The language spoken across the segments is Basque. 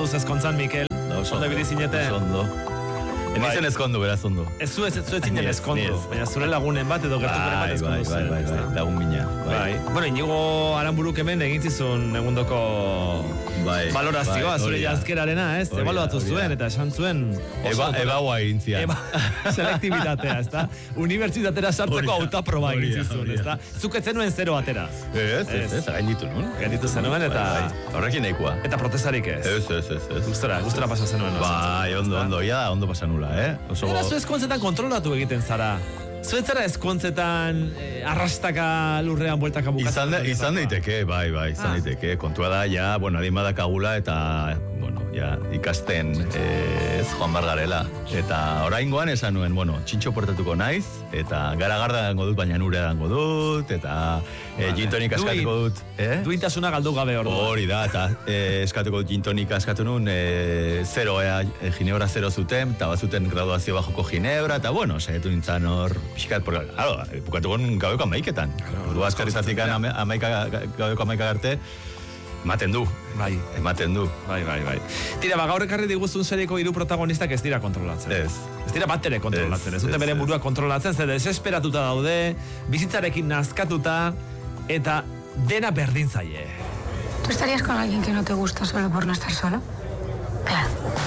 duz ezkontzan, Mikel? Ondo ibili zinete? Ondo. Enitzen ezkondu, beraz ondo. Ez zinen ezkondu, baina zure lagunen bat edo gertukaren bat ezkondu zen. Bai, lagun mina. Bueno, Inigo Aranburuk hemen egin zizun egundoko valorazioa, zure jazkerarena, ez? Ebaluatu zuen, eta esan zuen... Ebaua egin zian. Selektibitatea, ez da? Unibertsitatera sartzeko autaproba egin zizun, ez da? Zuketzen nuen 0 atera. Ez, gainditu nun. Gainditu zenuen, eta... Horrekin nahikoa. Eta protestarik ez. Ez. Gustora pasa zenuen. Bai, ondo, ja, ondo pasa nula. Eta zu ezkontzetan kontrolatu egiten zara. Zu ez zara ezkontzetan arrastaka lurrean bueltaka bukatzen. Izan daiteke, bai, izan daiteke. Kontua da, ja, adin badakagula eta, ikasten ez joan bargarela. Eta oraingoan esan nuen, txintxo portatuko naiz, eta gara-garda dango dut, baina nure dango dut, eta gintonik askatuko dut. Duintasuna galdu gabe ordu. Hori da, eta eskatuko dut gintonik askatu nun, ginebra 0 zuten, eta bazuten graduazio bajoko ginebra, eta saietu nintzen hor, pixkat, bukatuko gaueko amaiketan. Du azkarrizatik gaueko amaika garte, ematen du. Bai. Tira, gaur ekarri diguzun serieko 3 protagonistak ez dira kontrolatzen. Ez dira bat ere kontrolatzen. Ez dute bere burua kontrolatzen, ze desesperatuta daude, bizitzarekin nazkatuta, eta dena berdin zaie. ¿Tú estarías con alguien que no te gusta solo por no estar solo? Claro.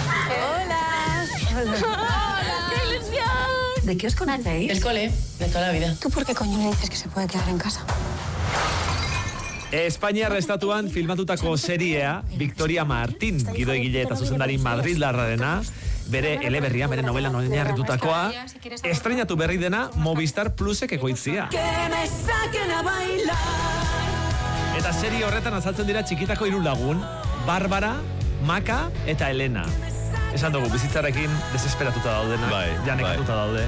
Hola. ¡Qué ilusión! ¿De qué os conocéis? El cole, de toda la vida. ¿Tú por qué coño le dices que se puede quedar en casa? Espainiar estatuan filmatutako seriea Victoria Martín, gidoigile eta zuzendari madrildarrarena, bere eleberria, bere novela oinarritutakoa, estreinatu berri dena Movistar Plusek ekoitzia. Eta serie horretan azaltzen dira txikitako 3 lagun, Barbara, Maka eta Elena. Esan dugu, bizitzarekin desesperatuta daudena, nekatuta daude.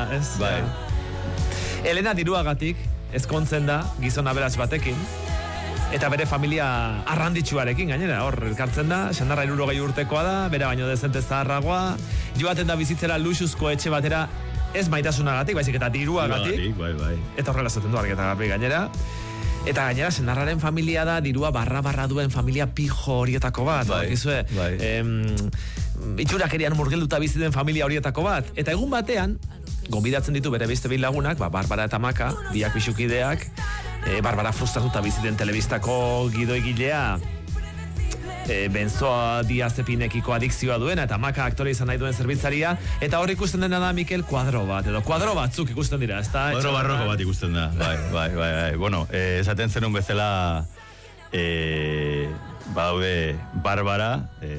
Elena diruagatik ezkontzen da gizon aberats batekin, eta bere familia arranditsuarekin gainera, hor elkartzen da, senarra 60 urtekoa da, bere baino dezente zaharragoa, joaten da bizitzera luxuzko etxe batera, ez maitasunagatik, baizik eta diruagatik, eta horrela zaten du argi eta garbi gainera. Eta gainera, senarraren familia da, dirua barra duen familia pijo horietako bat. Itxurakerian murgilduta bizi den familia horietako bat. Eta egun batean, gonbidatzen ditu bere beste 2 lagunak, Barbara eta Maka, biak pixukideak, Barbara frustratuta bizi den telebistako gidoigilea, Benzoa diazepinekiko adikzioa duena, eta Maka aktore izan nahi duen zerbitzaria, eta hor ikusten dena da Mikel kuadro bat, edo kuadro batzuk ikusten dira, ez da? Kuadro barroko bat ikusten da, bai. Bueno, esaten zenun bezala, badaude Barbara,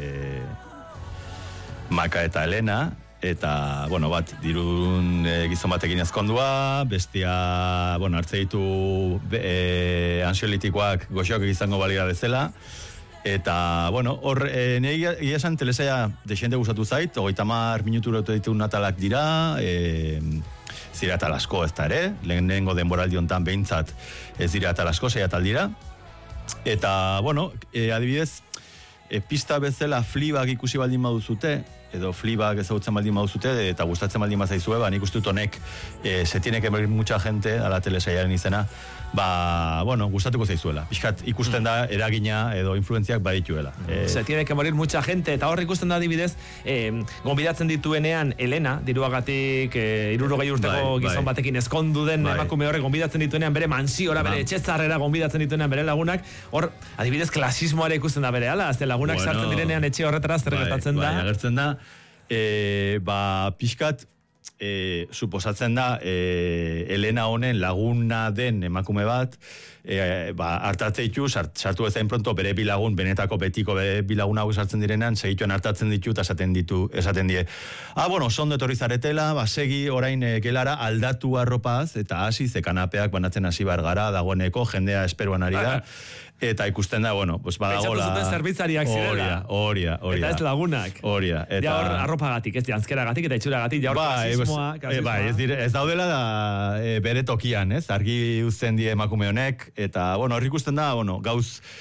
Maka eta Elena, eta, bat, dirun gizon batekin ezkondua, bestia, hartze ditu ansiolitikoak goxoak izango balira bezala, eta, hor, nahi esan telesaia desente gustatu zait, 30 minutura ditu natalak dira, zira atal asko ez da ere, lehenengo denboraldi hontan behintzat ez dira atal asko, 6 atal dira, eta, adibidez, pista bezala Fleabag ikusi baldin baduzute, edo Fleabag ezagutzen baldin baduzute, eta gustatzen baldin bazaizue, nik uste dut honek, se tiene que morir mucha gente, ala telesaiaren izena, gustatuko zaizuela. Piskat ikusten da eragina edo influentziak badituela. Se tiene que morir mucha gente, eta hor ikusten da adibidez, gonbidatzen dituenean Elena, diruagatik 60 urteko gizon batekin ezkondu den emakume horrek gonbidatzen dituenean bere mansiora, bere etxezarrera gonbidatzen dituenean bere lagunak, hor adibidez klasismoare ikusten da bere, azte lagunak sartzen direnean etxe horretara zer gertatzen da. Agertzen da, pixkat, suposatzen da Elena honen laguna den emakume bat, hartatze ditu, sartu ezain pronto bere bilagun, benetako betiko bere bilagun hau sartzen direnean, segituen hartatzen ditu eta esaten die, sondo etorri zaretela, segi orain gelara aldatu arropaz, eta hasi ze kanapeak banatzen hasi bargara, dagoeneko jendea esperuan ari da, eta ikusten da, badagola... Pentsatu zuten zerbitzariak zirela. Hori da. Eta ez lagunak. Hori da. Ja hor arropagatik, ez janzkeragatik eta itxuragatik, ja hor klasismoa. Ez daudela da bere tokian, ez? Argi uzten die emakume honek, eta, hor ikusten da, gauz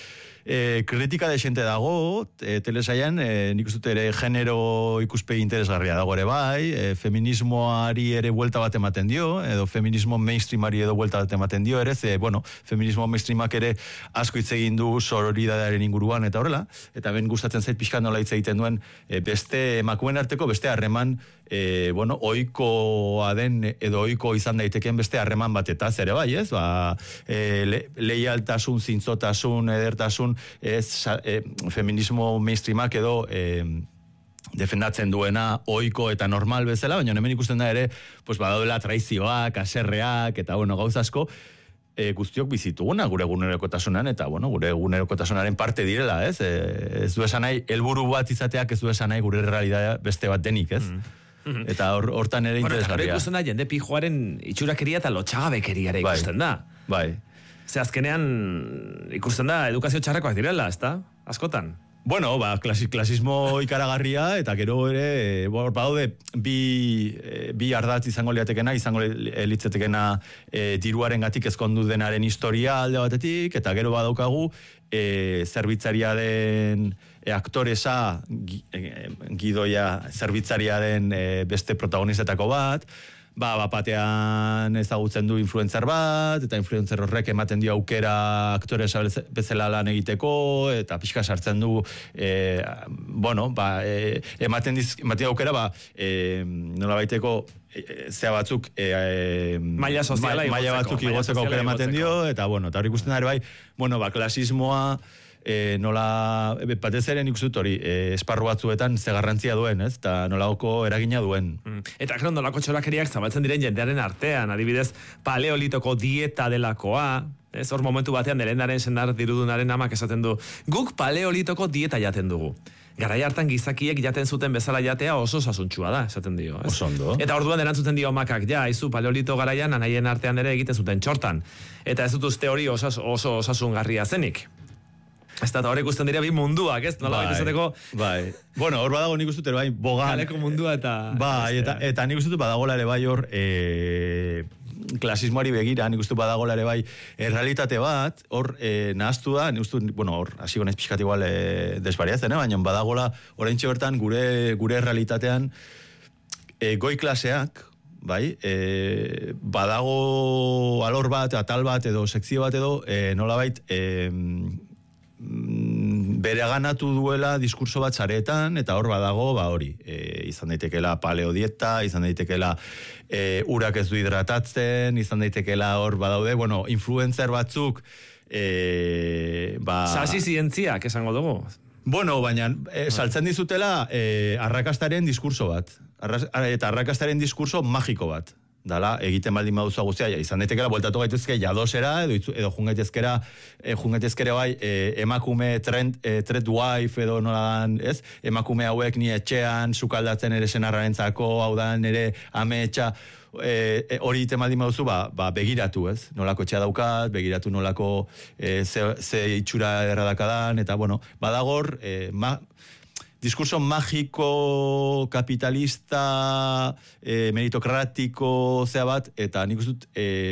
kritika desente dago, telesaian, nik uste dut ere genero ikuspegi interesgarria dago ere bai, feminismoari ere buelta bat ematen dio, edo feminismo mainstreamari edo buelta bat ematen dio ere, feminismo mainstreamak ere asko hitz egin du sororidadearen inguruan eta horrela, eta ben gustatzen zait pixka nola hitz egiten duen beste emakumeen arteko beste harreman ohikoa den edo ohiko izan daiteken beste harreman batetaz ere bai, ez? Leialtasun, zintzotasun, edertasun, feminismo mainstreamak edo defendatzen duena ohiko eta normal bezala, baina hemen ikusten da ere, badaudela traizioak, aserreak, eta gauza asko, guztiok bizituguna gure egunerokotasunan, eta gure egunerokotasunaren parte direla, ez? Ez du esan nahi, helburu bat izateak ez du esan nahi gure realitatea beste bat denik, ez? Eta hortan ere interesgarria. Eta ikusten da, jende pijoaren itxurakeria eta lotxagabekeria ere ikusten da. Bai. Ze azkenean ikusten da, edukazio txarrakoak direla, ezta? Askotan. Bueno, klasismo ikaragarria, eta gero ere, badaude bi ardatz izango liatekena, izango litzetekena diruaren gatik ezkondu denaren historia alde batetik, eta gero badaukagu zerbitzaria den aktoresa, gidoia zerbitzaria den beste protagonistetako bat, batean ezagutzen du influencer bat, eta influencer horrek ematen dio aukera aktoresa bezala lan egiteko, eta pixka sartzen du, ematen dio aukera, nola baiteko, zea batzuk, maila soziala batzuk igotzeko aukera ematen dio, eta hori ikusten da ere bai, klasismoa, nola, batez ere nik uzut hori, esparru batzuetan ze garrantzia duen, ez? Eta nolako eragina duen. Eta gero nolako txorakeriak zabaltzen diren jendearen artean, adibidez, paleolitoko dieta delakoa, ez? Hor momentu batean delendaren senar dirudunaren amak esaten du, guk paleolitoko dieta jaten dugu. Garai hartan gizakiek jaten zuten bezala jatea oso osasuntsua da, esaten dio. Oso ondo. Eta orduan erantzuten dio amakak, izu paleolito garaian anaien artean ere egiten zuten txortan. Eta ez dut uste hori oso osasungarria zenik. Ez da, hor ikusten dira bi munduak, ez? Nola izateko... Bai. Hor badago nik uste bai, bogan... Kaleko mundua eta... Bai, eta nik uste badagola ere bai hor... klasismoari begira, nik uste badagola ere bai errealitate bat, hor nahaztu da, nik uste, hor, hasi gonez pixkat igual desbariatzen, baina badagola oraintxe bertan gure errealitatean goi klaseak, bai, badago alor bat, atal bat edo sekzio bat edo, nolabait, bere ganatu duela diskurso bat saretan, eta hor badago, hori, izan daitekela paleodieta, izan daitekela urak ez du hidratatzen, izan daitekela hor badaude, influencer batzuk, Sasi zientziak esango dugu. Baina saltzen dizutela arrakastaren diskurso bat, eta arrakastaren diskurso magiko bat. Dala, egiten baldin baduzu guztia, izan daitekela, bueltatu gaitezke jadosera, edo jungaitezkera bai, emakume thread wife, edo nola dan, ez? Emakume hauek ni etxean, sukaldatzen ere senarrarentzako, hau da nere ametsa, hori egiten baldin baduzu, begiratu, ez? Nolako etxea daukat, begiratu nolako ze itxura erradakadan, eta badagor, diskurso magiko, kapitalista, meritokratiko, zea bat, eta nik uste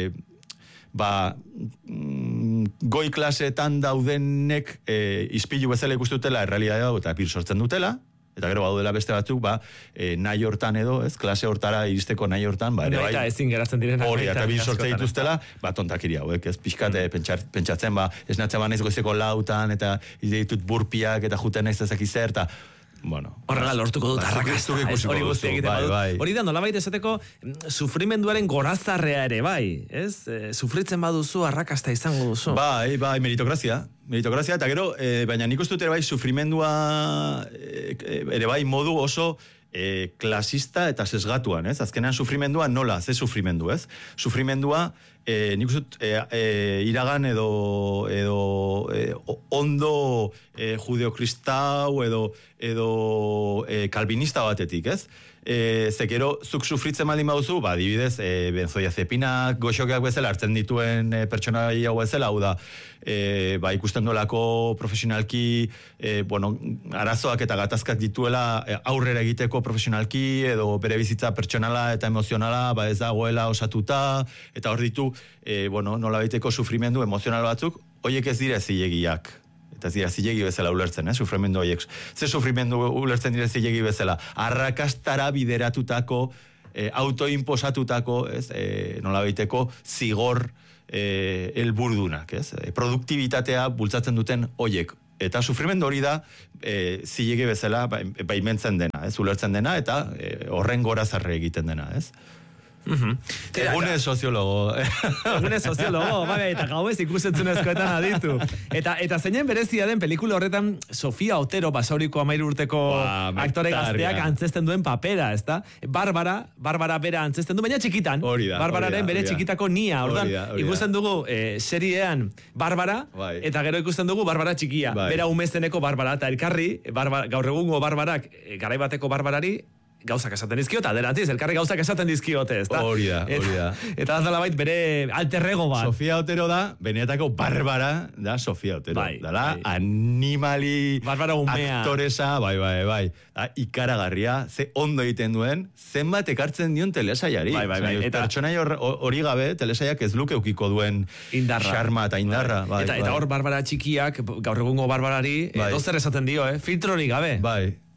goi klaseetan daudenek izpilu bezala ikustutela errealitatea eta bir sortzen dutela, eta gero badudela beste batzuk, nahi hortan edo, ez, klase hortara iristeko nahi hortan, eta ezin geratzen direnak. Hori, eta bir sortze dituztela, tontakiri hauek, ez, pixkat pentsatzen, esnatzen naiz goizeko lautan, eta ditut burpiak, eta juten naiz ezak izer, eta horrela lortuko dut arrakasta, hori guzti egiten badut. Hori da, nolabait esateko sufrimenduaren gorazarrea ere, bai, ez? Sufritzen baduzu, arrakasta izango duzu. Bai, meritokrazia, eta gero, baina nik uste dut ere bai, sufrimendua ere bai modu oso klasista eta sesgatuan, ez? Azkenean sufrimendua nola, ze sufrimendu, ez? Sufrimendua, nik uste iragan edo ondo judeokristau edo kalvinista batetik, ez? Zekero, zuk sufritzen baldin baduzu, adibidez, benzodiazepinak goxokeak bezala hartzen dituen pertsonai hau bezala, hau da, ikusten dolako profesionalki, arazoak eta gatazkak dituela aurrera egiteko profesionalki, edo bere bizitza pertsonala eta emozionala, ez dagoela osatuta, eta hor ditu, nola baiteko sufrimendu emozional batzuk, horiek ez dira zilegiak. eta zira zilegi bezala ulertzen, sufrimendu horiek. Ze sufrimendu ulertzen dire zilegi bezala? Arrakastara bideratutako, autoimposatutako, nola baiteko, zigor helburdunak, produktibitatea bultzatzen duten horiek. Eta sufrimendu hori da, zilegi bezala baimentzen dena, ulertzen dena, eta horren gora zarre egiten dena, Egune soziologo. Egune soziologo, eta gauez ikusentzunezkoetan aditu. Eta zeinen berezia den pelikula horretan Sofia Otero, Basauriko 13 urteko aktore gazteak antzesten duen papera, ezta? Barbara bera antzesten du, baina txikitan. Barbararen bere txikitako nia. Ordan ikusten dugu seriean Barbara, eta gero ikusten dugu Barbara txikia. Bera umezeneko Barbara, eta elkarri, gaur egungo Barbarak, garaibateko Barbarari, gauzak esaten dizkio, eta aderantziz, elkarri gauzak esaten dizkiote, ezta? Hori da. Eta azala bait bere alterrego bat. Sofia Otero da, benetako Barbara da Sofia Otero. Dala, animali Barbara umea. Aktoresa, bai. Ikaragarria, ze ondo egiten duen, zenbat ekartzen dion telesaiari. Bai. Eta pertsonai hori gabe, telesaiak ez luke eukiko duen xarma eta indarra. Eta hor Barbara txikiak, gaur egungo Barbarari, dozer esaten dio, filtrorik gabe. Bai.